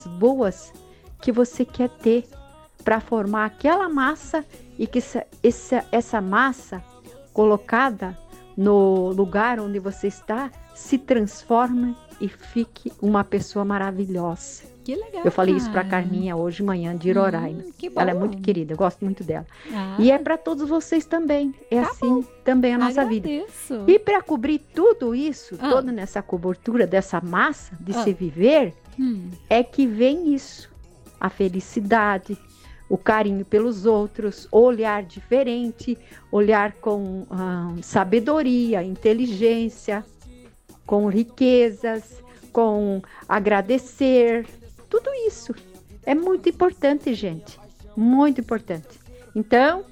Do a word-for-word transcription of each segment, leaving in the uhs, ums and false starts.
boas que você quer ter para formar aquela massa e que essa, essa, essa massa colocada no lugar onde você está se transforme e fique uma pessoa maravilhosa. Que legal. Eu falei isso para a Carminha hoje de manhã de Roraima. Hum, que bom. Ela é muito querida, eu gosto muito dela. Ah, E é para todos vocês também. É tá assim bom. também a nossa Agradeço. vida. E para cobrir tudo isso, Ah. toda nessa cobertura dessa massa de Ah. se viver, Hum. é que vem isso. A felicidade, o carinho pelos outros, olhar diferente, olhar com ah, sabedoria, inteligência, com riquezas, com agradecer, tudo isso é muito importante, gente, muito importante. Então,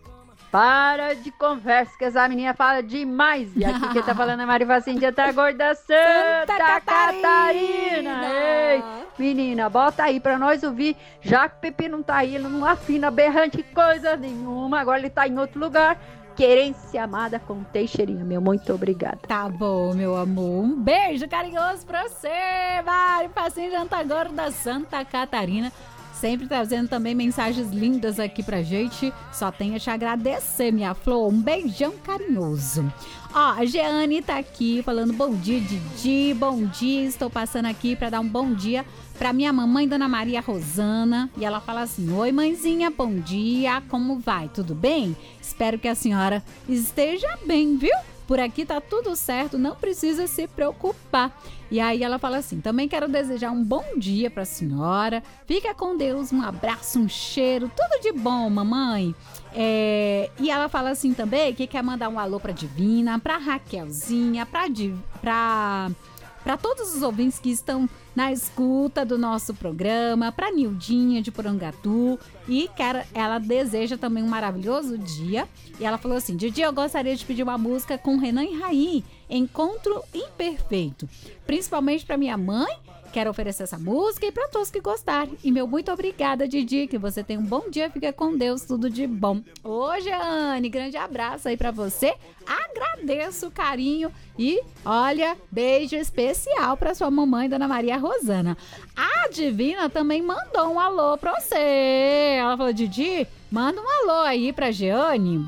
para de conversa, que essa menina fala demais. E aqui quem tá falando é Maria Vacindia da Gorda Santa, Santa Catarina. Catarina. Ei, menina, bota aí pra nós ouvir. Já que o Pepe não tá aí, ele não afina berrante coisa nenhuma. Agora ele tá em outro lugar. Querência amada com Teixeirinha, meu muito obrigada. Tá bom, meu amor. Um beijo carinhoso pra você, Mari Facinho Janta Gorda Santa Catarina. Sempre trazendo também mensagens lindas aqui pra gente. Só tenho a te agradecer, minha flor. Um beijão carinhoso. Ó, a Jeane tá aqui falando bom dia, Didi. Bom dia, estou passando aqui pra dar um bom dia pra minha mamãe, Dona Maria Rosana. E ela fala assim, oi mãezinha, bom dia, como vai? Tudo bem? Espero que a senhora esteja bem, viu? Por aqui tá tudo certo, não precisa se preocupar. E aí ela fala assim, também quero desejar um bom dia pra senhora. Fica com Deus, um abraço, um cheiro, tudo de bom, mamãe. É, e ela fala assim também que quer mandar um alô pra Divina, pra Raquelzinha, pra... pra para todos os ouvintes que estão na escuta do nosso programa, para Nildinha de Porangatu, e quer, ela deseja também um maravilhoso dia. E ela falou assim, Didi, eu gostaria de pedir uma música com Renan e Raí, Encontro Imperfeito, principalmente para minha mãe. Quero oferecer essa música e para todos que gostarem. E meu muito obrigada, Didi, que você tenha um bom dia, fica com Deus, tudo de bom. Ô, Jeane, grande abraço aí para você. Agradeço o carinho e, olha, beijo especial para sua mamãe, Dona Maria Rosana. A Divina também mandou um alô para você. Ela falou, Didi, manda um alô aí para Jeane.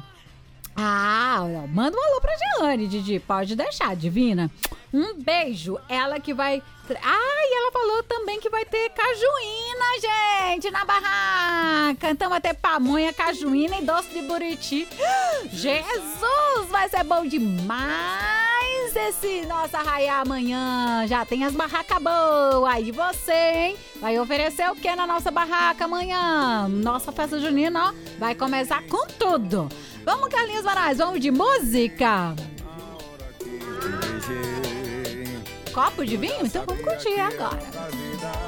Ah, manda um alô pra Jeane, Didi. Pode deixar, Divina. Um beijo. Ela que vai... Ah, e ela falou também que vai ter cajuína, gente, na barraca. Então vai ter pamonha, cajuína e doce de buriti. Jesus, vai ser bom demais esse nosso arraiá amanhã. Já tem as barracas boas. Aí você, hein? Vai oferecer o que na nossa barraca amanhã? Nossa festa junina, ó, vai começar com tudo. Vamos, Carlinhos Moraes, vamos de música? Copo de vinho? Então vamos curtir agora.